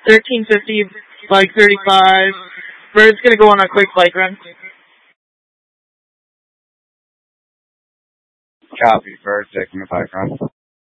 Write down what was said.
1350, bike 35. Bird's gonna go on a quick bike run. Copy, Bird taking a bike run.